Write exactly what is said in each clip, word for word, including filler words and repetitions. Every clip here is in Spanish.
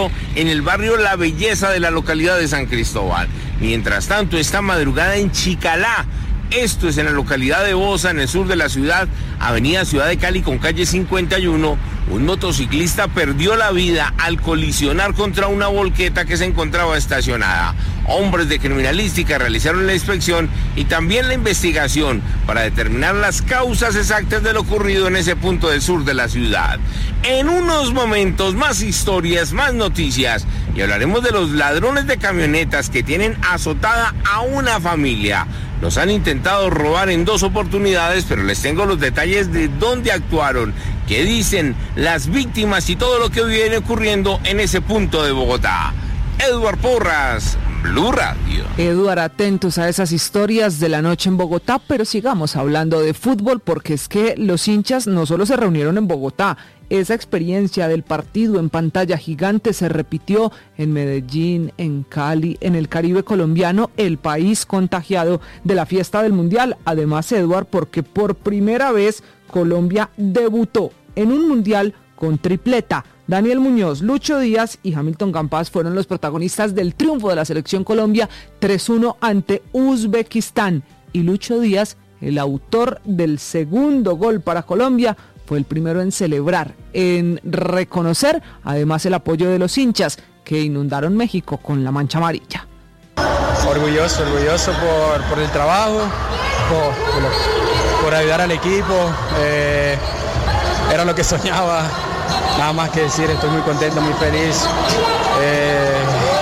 ocurrió en el barrio La Belleza de la localidad de San Cristóbal. Mientras tanto, esta madrugada en Chicalá, esto es en la localidad de Bosa, en el sur de la ciudad, avenida Ciudad de Cali con calle cincuenta y uno, un motociclista perdió la vida al colisionar contra una volqueta que se encontraba estacionada. Hombres de criminalística realizaron la inspección y también la investigación para determinar las causas exactas de lo ocurrido en ese punto del sur de la ciudad. En unos momentos, más historias, más noticias, y hablaremos de los ladrones de camionetas que tienen azotada a una familia. Los han intentado robar en dos oportunidades, pero les tengo los detalles de dónde actuaron, qué dicen las víctimas y todo lo que viene ocurriendo en ese punto de Bogotá. Edward Porras, Blue Radio. Edward, atentos a esas historias de la noche en Bogotá, pero sigamos hablando de fútbol, porque es que los hinchas no solo se reunieron en Bogotá. Esa experiencia del partido en pantalla gigante se repitió en Medellín, en Cali, en el Caribe colombiano, el país contagiado de la fiesta del Mundial. Además, Edward, porque por primera vez Colombia debutó en un Mundial con tripleta. Daniel Muñoz, Lucho Díaz y Hamilton Campas fueron los protagonistas del triunfo de la selección Colombia tres uno ante Uzbekistán. Y Lucho Díaz, el autor del segundo gol para Colombia, fue el primero en celebrar, en reconocer además el apoyo de los hinchas que inundaron México con la mancha amarilla. Orgulloso, orgulloso por, por el trabajo, por, por, por ayudar al equipo, eh, era lo que soñaba, nada más que decir, estoy muy contento, muy feliz. Eh,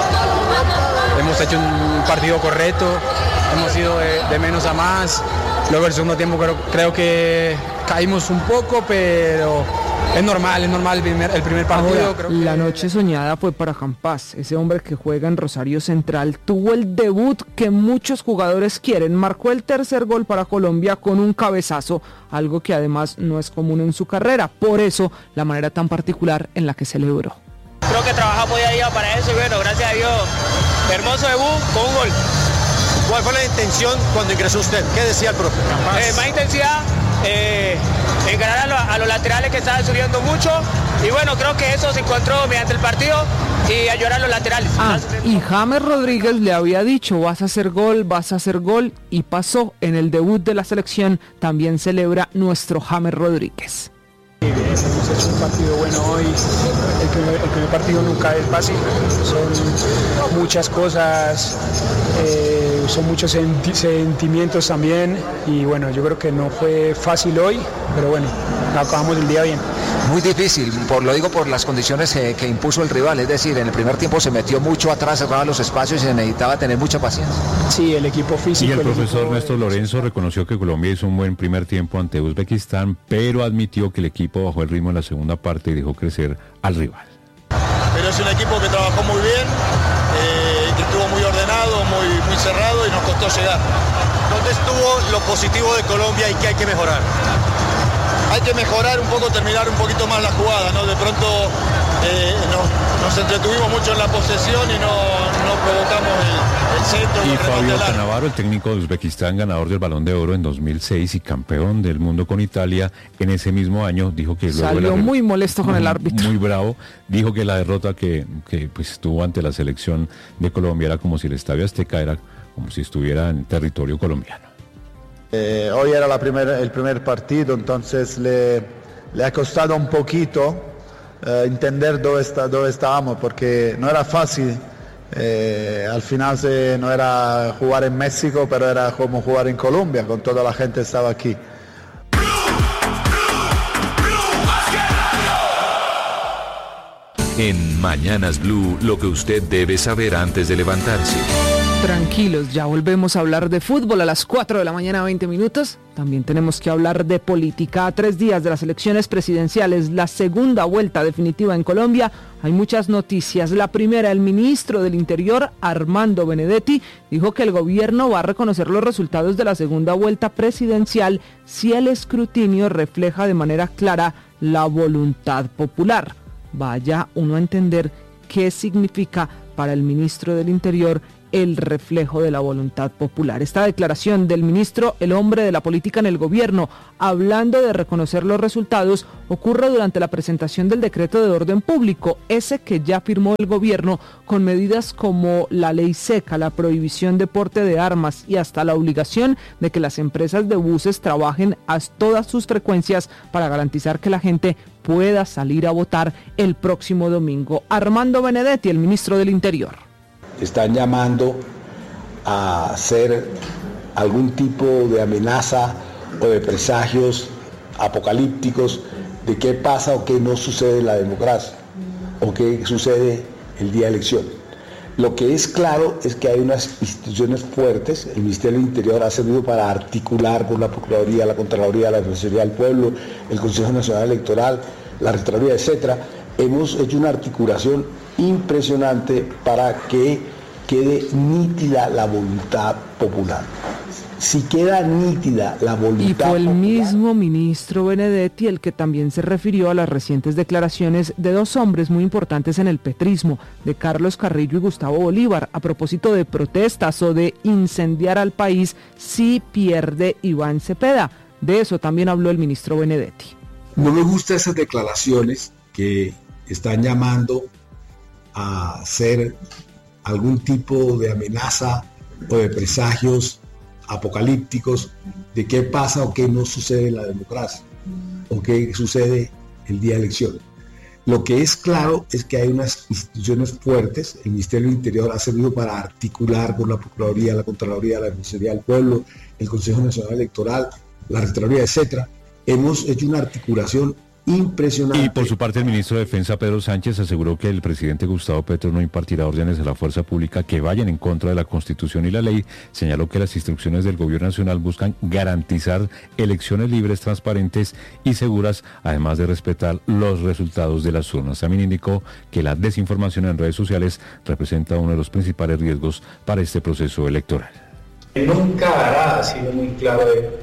hemos hecho un partido correcto, hemos ido de, de menos a más. Luego el segundo tiempo creo, creo que caímos un poco, pero es normal, es normal el primer, el primer partido. Ahora, creo que... La noche soñada fue para Campas, ese hombre que juega en Rosario Central. Tuvo el debut que muchos jugadores quieren, marcó el tercer gol para Colombia con un cabezazo, algo que además no es común en su carrera. Por eso, la manera tan particular en la que celebró. Creo que trabajamos día a día para eso y bueno, gracias a Dios, hermoso debut con un gol. ¿Cuál fue la intención cuando ingresó usted? ¿Qué decía el profe? Eh, más intensidad, eh, encarar a, lo, a los laterales que estaban subiendo mucho y bueno, creo que eso se encontró mediante el partido y ayudar a los laterales. Ah, y James Rodríguez le había dicho, vas a hacer gol, vas a hacer gol, y pasó en el debut de la selección. También celebra nuestro James Rodríguez. Hemos hecho un partido bueno hoy, el primer, el primer partido nunca es fácil, son muchas cosas, eh, son muchos senti- sentimientos también y bueno, yo creo que no fue fácil hoy, pero bueno, acabamos el día bien. Muy difícil, por, lo digo por las condiciones que, que impuso el rival, es decir, en el primer tiempo se metió mucho atrás, cerraba los espacios y se necesitaba tener mucha paciencia. Sí, el equipo físico. Y el, el profesor equipo... Néstor Lorenzo reconoció que Colombia hizo un buen primer tiempo ante Uzbekistán, pero admitió que el equipo bajó el ritmo en la segunda parte y dejó crecer al rival. Pero es un equipo que trabajó muy bien, eh, que estuvo muy ordenado, muy, muy cerrado y nos costó llegar. ¿Dónde estuvo lo positivo de Colombia y qué hay que mejorar? Hay que mejorar un poco, terminar un poquito más la jugada, ¿no? De pronto eh, nos, nos entretuvimos mucho en la posesión y no, no provocamos el, el centro. Y Fabio Cannavaro, el técnico de Uzbekistán, ganador del Balón de Oro en dos mil seis y campeón del mundo con Italia en ese mismo año, dijo que luego salió la, muy molesto con muy, el árbitro. Muy bravo, dijo que la derrota que, que pues, tuvo ante la selección de Colombia era como si el Estadio Azteca era como si estuviera en territorio colombiano. Eh, hoy era la primer, el primer partido, entonces le, le ha costado un poquito eh, entender dónde, está, dónde estábamos, porque no era fácil. Eh, al final se, no era jugar en México, pero era como jugar en Colombia, con toda la gente que estaba aquí. En Mañanas Blue, lo que usted debe saber antes de levantarse. Tranquilos, ya volvemos a hablar de fútbol a las cuatro de la mañana, veinte minutos. También tenemos que hablar de política. A tres días de las elecciones presidenciales, la segunda vuelta definitiva en Colombia, hay muchas noticias. La primera, el ministro del Interior, Armando Benedetti, dijo que el gobierno va a reconocer los resultados de la segunda vuelta presidencial si el escrutinio refleja de manera clara la voluntad popular. Vaya uno a entender qué significa para el ministro del Interior el reflejo de la voluntad popular. Esta declaración del ministro, el hombre de la política en el gobierno, hablando de reconocer los resultados, ocurre durante la presentación del decreto de orden público, ese que ya firmó el gobierno, con medidas como la ley seca, la prohibición de porte de armas y hasta la obligación de que las empresas de buses trabajen a todas sus frecuencias para garantizar que la gente pueda salir a votar el próximo domingo. Armando Benedetti, el ministro del Interior. Están llamando a hacer algún tipo de amenaza o de presagios apocalípticos de qué pasa o qué no sucede en la democracia o qué sucede el día de elección. Lo que es claro es que hay unas instituciones fuertes. El Ministerio del Interior ha servido para articular con la Procuraduría, la Contraloría, la Defensoría del Pueblo, el Consejo Nacional Electoral, la Registraduría, etcétera. Hemos hecho una articulación impresionante para que quede nítida la voluntad popular. Si queda nítida la voluntad Y fue el popular, mismo ministro Benedetti el que también se refirió a las recientes declaraciones de dos hombres muy importantes en el petrismo, de Carlos Carrillo y Gustavo Bolívar, a propósito de protestas o de incendiar al país si pierde Iván Cepeda. De eso también habló el ministro Benedetti. no me gustan esas declaraciones que están llamando a hacer algún tipo de amenaza o de presagios apocalípticos de qué pasa o qué no sucede en la democracia o qué sucede el día de elección. Lo que es claro es que hay unas instituciones fuertes. El Ministerio del Interior ha servido para articular con la Procuraduría, la Contraloría, la Defensoría del Pueblo, el Consejo Nacional Electoral, la Registraduría, etcétera. Hemos hecho una articulación impresionante. Y por su parte el ministro de Defensa, Pedro Sánchez, aseguró que el presidente Gustavo Petro no impartirá órdenes a la fuerza pública que vayan en contra de la Constitución y la ley. Señaló que las instrucciones del gobierno nacional buscan garantizar elecciones libres, transparentes y seguras, además de respetar los resultados de las urnas. También indicó que la desinformación en redes sociales representa uno de los principales riesgos para este proceso electoral. Nunca hará, ha sido muy claro,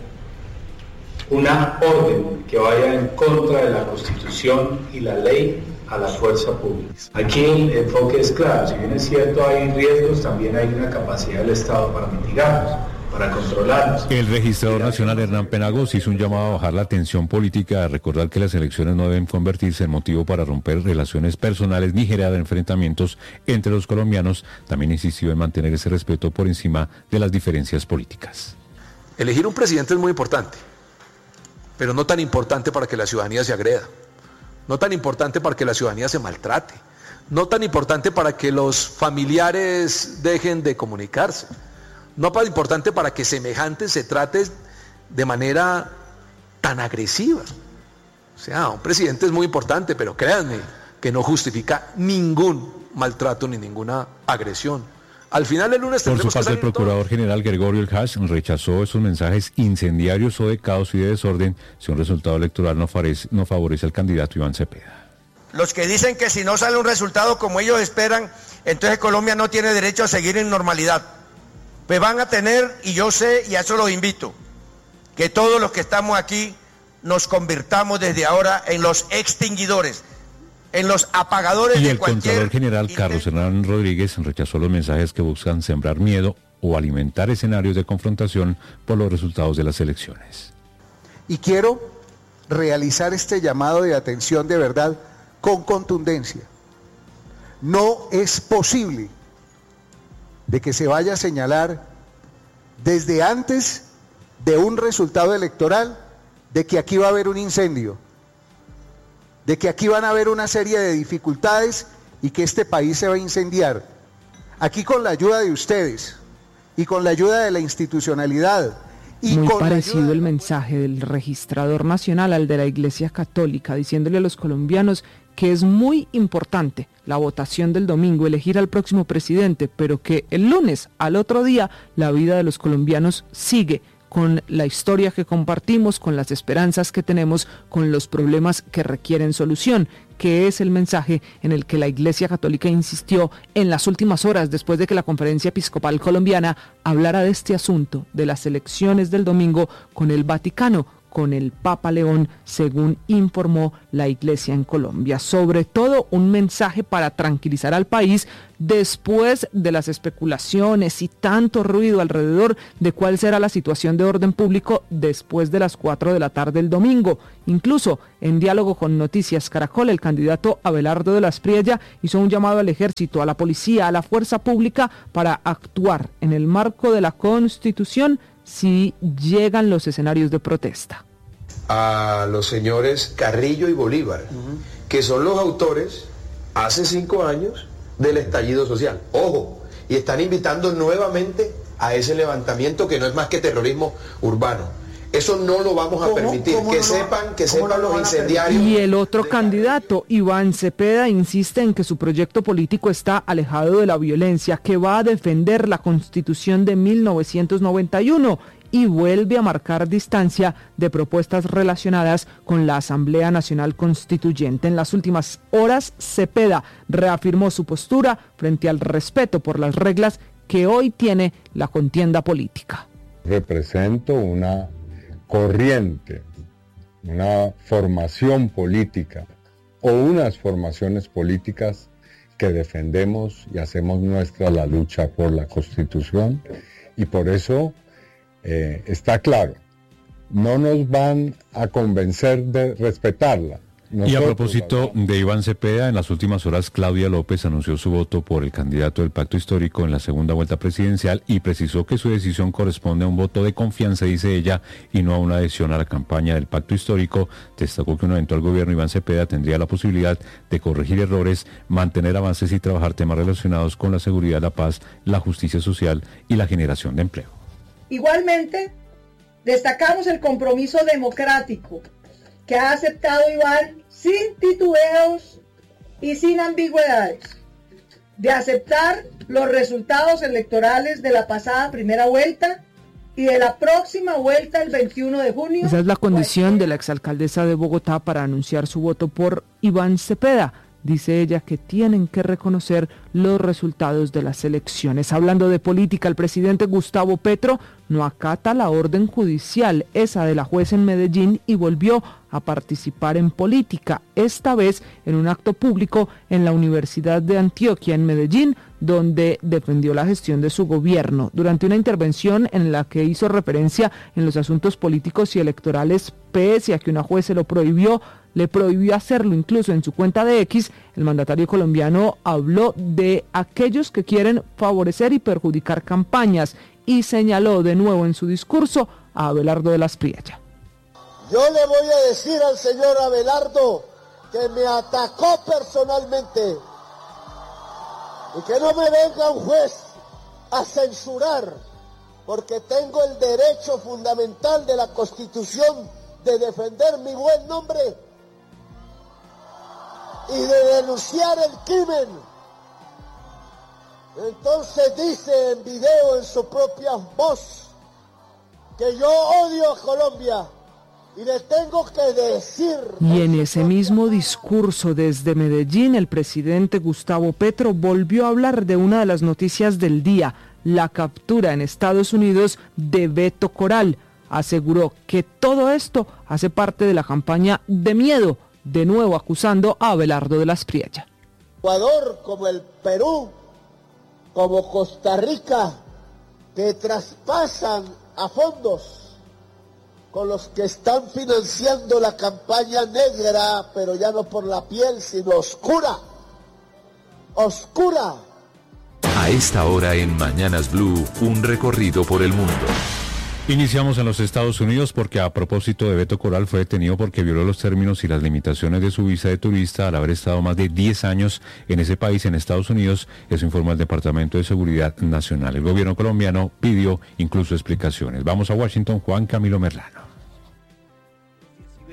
una orden que vaya en contra de la Constitución y la ley a la fuerza pública. Aquí el enfoque es claro. Si bien es cierto hay riesgos, también hay una capacidad del Estado para mitigarlos, para controlarlos. El registrador nacional Hernán Penagos hizo un llamado a bajar la tensión política, a recordar que las elecciones no deben convertirse en motivo para romper relaciones personales ni generar enfrentamientos entre los colombianos. También insistió en mantener ese respeto por encima de las diferencias políticas. Elegir un presidente es muy importante, pero no tan importante para que la ciudadanía se agreda, no tan importante para que la ciudadanía se maltrate, no tan importante para que los familiares dejen de comunicarse, no tan importante para que semejantes se trate de manera tan agresiva. O sea, un presidente es muy importante, pero créanme que no justifica ningún maltrato ni ninguna agresión. Al final el lunes Por su parte, el procurador general Gregorio El Hash rechazó esos mensajes incendiarios o de caos y de desorden si un resultado electoral no favorece, no favorece al candidato Iván Cepeda. Los que dicen que si no sale un resultado como ellos esperan, entonces Colombia no tiene derecho a seguir en normalidad. Pues van a tener, y yo sé, y a eso los invito, que todos los que estamos aquí nos convirtamos desde ahora en los extinguidores, en los apagadores y de el cualquier... Contralor General Carlos Hernán Rodríguez rechazó los mensajes que buscan sembrar miedo o alimentar escenarios de confrontación por los resultados de las elecciones. Y quiero realizar este llamado de atención de verdad con contundencia. No es posible de que se vaya a señalar desde antes de un resultado electoral de que aquí va a haber un incendio, de que aquí van a haber una serie de dificultades y que este país se va a incendiar. Aquí con la ayuda de ustedes y con la ayuda de la institucionalidad. Y Muy con parecido el mensaje del registrador nacional al de la Iglesia Católica, diciéndole a los colombianos que es muy importante la votación del domingo, elegir al próximo presidente, pero que el lunes, al otro día, la vida de los colombianos sigue, con la historia que compartimos, con las esperanzas que tenemos, con los problemas que requieren solución, que es el mensaje en el que la Iglesia Católica insistió en las últimas horas después de que la Conferencia Episcopal Colombiana hablara de este asunto, de las elecciones del domingo, con el Vaticano con el Papa León, según informó la Iglesia en Colombia. Sobre todo, un mensaje para tranquilizar al país después de las especulaciones y tanto ruido alrededor de cuál será la situación de orden público después de las cuatro de la tarde del domingo. Incluso, en diálogo con Noticias Caracol, el candidato Abelardo de la Espriella hizo un llamado al ejército, a la policía, a la fuerza pública para actuar en el marco de la Constitución si llegan los escenarios de protesta. A los señores Carrillo y Bolívar, uh-huh. que son los autores, hace cinco años, del estallido social. Ojo, y están invitando nuevamente a ese levantamiento que no es más que terrorismo urbano. Eso no lo vamos a permitir, que no sepan, que sepan no los incendiarios. Y el otro candidato, Iván Cepeda, insiste en que su proyecto político está alejado de la violencia, que va a defender la Constitución de mil novecientos noventa y uno y vuelve a marcar distancia de propuestas relacionadas con la Asamblea Nacional Constituyente. En las últimas horas, Cepeda reafirmó su postura frente al respeto por las reglas que hoy tiene la contienda política. Represento una corriente, una formación política o unas formaciones políticas que defendemos y hacemos nuestra la lucha por la Constitución, y por eso eh, está claro, no nos van a convencer de respetarla. Nosotros, y a propósito de Iván Cepeda, en las últimas horas Claudia López anunció su voto por el candidato del Pacto Histórico en la segunda vuelta presidencial y precisó que su decisión corresponde a un voto de confianza, dice ella, y no a una adhesión a la campaña del Pacto Histórico. Destacó que un eventual gobierno Iván Cepeda tendría la posibilidad de corregir errores, mantener avances y trabajar temas relacionados con la seguridad, la paz, la justicia social y la generación de empleo. Igualmente, destacamos el compromiso democrático que ha aceptado Iván sin titubeos y sin ambigüedades, de aceptar los resultados electorales de la pasada primera vuelta y de la próxima vuelta el veintiuno de junio. Esa es la condición de la exalcaldesa de Bogotá para anunciar su voto por Iván Cepeda. Dice ella que tienen que reconocer los resultados de las elecciones. Hablando de política, el presidente Gustavo Petro no acata la orden judicial, esa de la juez en Medellín, y volvió a participar en política, esta vez en un acto público en la Universidad de Antioquia, en Medellín, donde defendió la gestión de su gobierno. Durante una intervención en la que hizo referencia en los asuntos políticos y electorales, pese a que una juez se lo prohibió, le prohibió hacerlo incluso en su cuenta de X, el mandatario colombiano habló de aquellos que quieren favorecer y perjudicar campañas y señaló de nuevo en su discurso a Abelardo de la Espriella. Yo le voy a decir al señor Abelardo que me atacó personalmente y que no me venga un juez a censurar, porque tengo el derecho fundamental de la Constitución de defender mi buen nombre y de denunciar el crimen. Entonces dice en video, en su propia voz, que yo odio a Colombia y le tengo que decir. Y en ese mismo discurso desde Medellín, el presidente Gustavo Petro volvió a hablar de una de las noticias del día, la captura en Estados Unidos de Beto Coral. Aseguró que todo esto hace parte de la campaña de miedo, de nuevo acusando a Abelardo de la Espriella. Ecuador, como el Perú, como Costa Rica, que traspasan a fondos con los que están financiando la campaña negra, pero ya no por la piel, sino oscura, oscura. A esta hora en Mañanas Blue, un recorrido por el mundo. Iniciamos en los Estados Unidos porque a propósito de Beto Coral fue detenido porque violó los términos y las limitaciones de su visa de turista al haber estado más de diez años en ese país, en Estados Unidos. Eso informa el Departamento de Seguridad Nacional. El gobierno colombiano pidió incluso explicaciones. Vamos a Washington, Juan Camilo Merlano.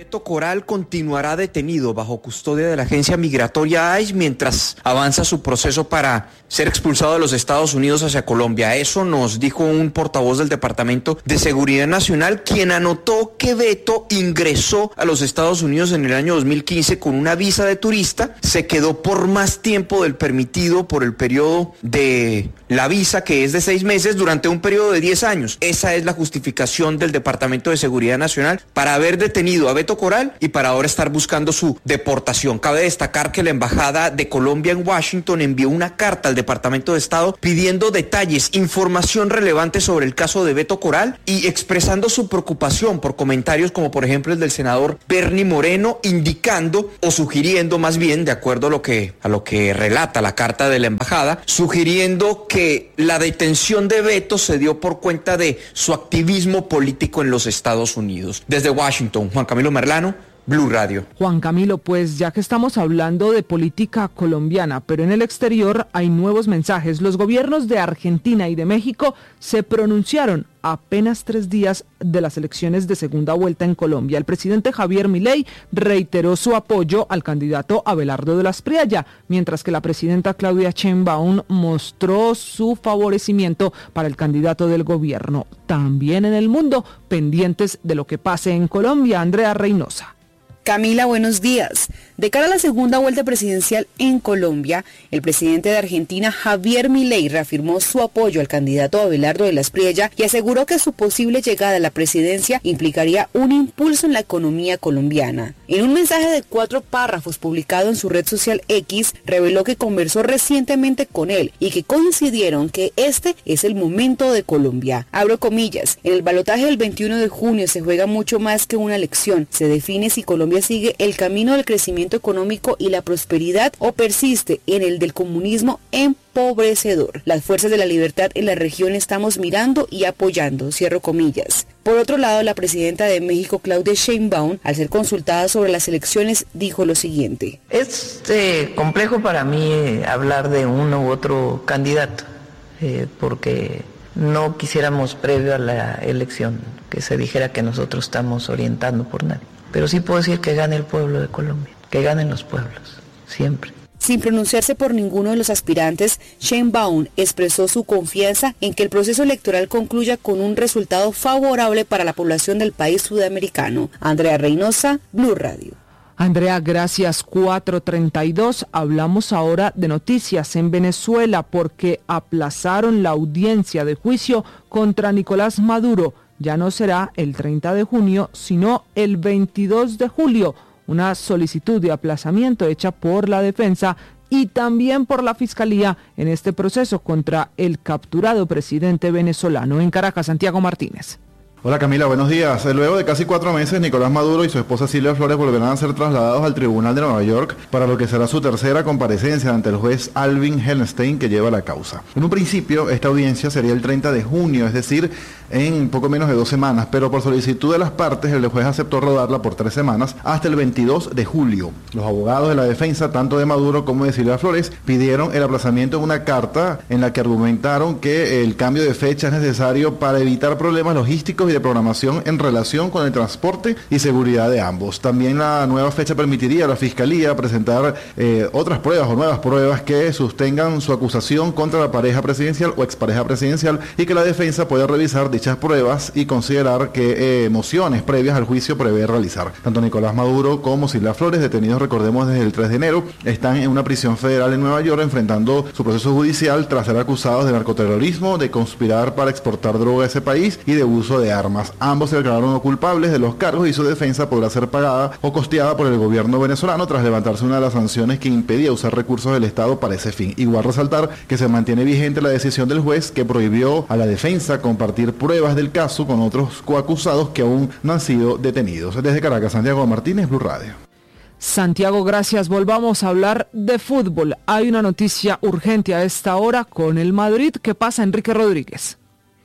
Beto Coral continuará detenido bajo custodia de la agencia migratoria I C E mientras avanza su proceso para ser expulsado de los Estados Unidos hacia Colombia. Eso nos dijo un portavoz del Departamento de Seguridad Nacional, quien anotó que Beto ingresó a los Estados Unidos en el año dos mil quince con una visa de turista, se quedó por más tiempo del permitido por el periodo de la visa, que es de seis meses, durante un periodo de diez años. Esa es la justificación del Departamento de Seguridad Nacional para haber detenido a Beto Coral y para ahora estar buscando su deportación. Cabe destacar que la Embajada de Colombia en Washington envió una carta al Departamento de Estado pidiendo detalles, información relevante sobre el caso de Beto Coral y expresando su preocupación por comentarios como por ejemplo el del senador Bernie Moreno, indicando o sugiriendo más bien, de acuerdo a lo que, a lo que relata la carta de la Embajada, sugiriendo que la detención de Beto se dio por cuenta de su activismo político en los Estados Unidos. Desde Washington, Juan Camilo Merlano, Blue Radio. Juan Camilo, pues ya que estamos hablando de política colombiana, pero en el exterior hay nuevos mensajes. Los gobiernos de Argentina y de México se pronunciaron apenas tres días de las elecciones de segunda vuelta en Colombia. El presidente Javier Milei reiteró su apoyo al candidato Abelardo de la Espriella, mientras que la presidenta Claudia Sheinbaum mostró su favorecimiento para el candidato del gobierno. También en el mundo, pendientes de lo que pase en Colombia, Andrea Reynosa. Camila, buenos días. De cara a la segunda vuelta presidencial en Colombia, el presidente de Argentina, Javier Milei, reafirmó su apoyo al candidato Abelardo de la Espriella y aseguró que su posible llegada a la presidencia implicaría un impulso en la economía colombiana. En un mensaje de cuatro párrafos publicado en su red social X, reveló que conversó recientemente con él y que coincidieron que este es el momento de Colombia. Abro comillas, en el balotaje del veintiuno de junio se juega mucho más que una elección. Se define si Colombia sigue el camino del crecimiento económico y la prosperidad o persiste en el del comunismo empobrecedor. Las fuerzas de la libertad en la región estamos mirando y apoyando, cierro comillas. Por otro lado, la presidenta de México, Claudia Sheinbaum, al ser consultada sobre las elecciones, dijo lo siguiente. Es eh, complejo para mí eh, hablar de uno u otro candidato, eh, porque no quisiéramos previo a la elección que se dijera que nosotros estamos orientando por nadie. Pero sí puedo decir que gane el pueblo de Colombia, que ganen los pueblos, siempre. Sin pronunciarse por ninguno de los aspirantes, Sheinbaum expresó su confianza en que el proceso electoral concluya con un resultado favorable para la población del país sudamericano. Andrea Reynosa, Blue Radio. Andrea, gracias. cuatro treinta y dos. Hablamos ahora de noticias en Venezuela porque aplazaron la audiencia de juicio contra Nicolás Maduro. Ya no será el treinta de junio, sino el veintidós de julio. Una solicitud de aplazamiento hecha por la defensa y también por la Fiscalía en este proceso contra el capturado presidente venezolano. En Caracas, Santiago Martínez. Hola Camila, buenos días. Luego de casi cuatro meses, Nicolás Maduro y su esposa Silvia Flores volverán a ser trasladados al Tribunal de Nueva York para lo que será su tercera comparecencia ante el juez Alvin Hellenstein, que lleva la causa. En un principio, esta audiencia sería el treinta de junio, es decir, en poco menos de dos semanas, pero por solicitud de las partes, el juez aceptó rodarla por tres semanas hasta el veintidós de julio. Los abogados de la defensa, tanto de Maduro como de Silvia Flores, pidieron el aplazamiento en una carta en la que argumentaron que el cambio de fecha es necesario para evitar problemas logísticos y de programación en relación con el transporte y seguridad de ambos. También la nueva fecha permitiría a la Fiscalía presentar eh, otras pruebas o nuevas pruebas que sostengan su acusación contra la pareja presidencial o expareja presidencial y que la defensa pueda revisar dichas pruebas y considerar que eh, mociones previas al juicio prevé realizar. Tanto Nicolás Maduro como Silvia Flores, detenidos recordemos desde el tres de enero, están en una prisión federal en Nueva York enfrentando su proceso judicial tras ser acusados de narcoterrorismo, de conspirar para exportar droga a ese país y de uso de armas. Ambos se declararon no culpables de los cargos y su defensa podrá ser pagada o costeada por el gobierno venezolano tras levantarse una de las sanciones que impedía usar recursos del Estado para ese fin. Igual resaltar que se mantiene vigente la decisión del juez que prohibió a la defensa compartir pruebas del caso con otros coacusados que aún no han sido detenidos. Desde Caracas, Santiago Martínez, Blue Radio. Santiago, gracias. Volvamos a hablar de fútbol. Hay una noticia urgente a esta hora con el Madrid. ¿Qué pasa, Enrique Rodríguez?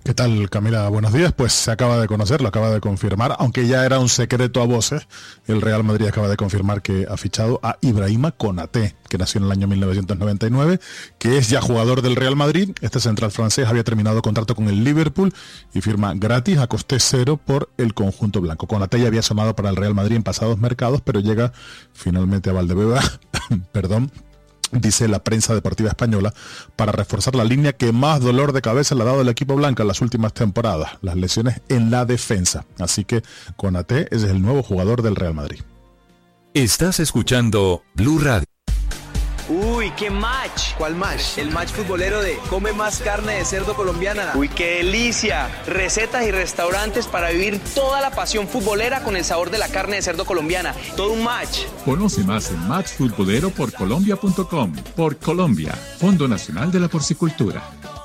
¿Qué tal, Camila? Buenos días. Pues se acaba de conocer, lo acaba de confirmar, aunque ya era un secreto a voces. El Real Madrid acaba de confirmar que ha fichado a Ibrahima Konaté, que nació en el año mil novecientos noventa y nueve, que es ya jugador del Real Madrid. Este central francés había terminado contrato con el Liverpool y firma gratis a coste cero por el conjunto blanco. Konaté ya había sonado para el Real Madrid en pasados mercados, pero llega finalmente a Valdebeba, perdón, dice la prensa deportiva española, para reforzar la línea que más dolor de cabeza le ha dado el equipo blanco en las últimas temporadas, las lesiones en la defensa. Así que Konaté es el nuevo jugador del Real Madrid. Estás escuchando Blue Radio. Uy, qué match. ¿Cuál match? El match futbolero de Come Más Carne de Cerdo Colombiana. Uy, qué delicia. Recetas y restaurantes para vivir toda la pasión futbolera con el sabor de la carne de cerdo colombiana. Todo un match. Conoce más en match futbolero por colombia punto com. Por Colombia, Fondo Nacional de la Porcicultura.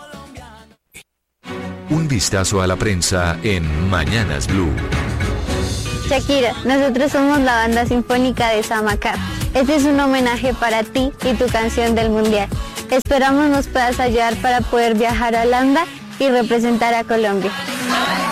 Un vistazo a la prensa en Mañanas Blue. Shakira, nosotros somos la banda sinfónica de Samacá. Este es un homenaje para ti y tu canción del Mundial. Esperamos nos puedas ayudar para poder viajar a Holanda y representar a Colombia.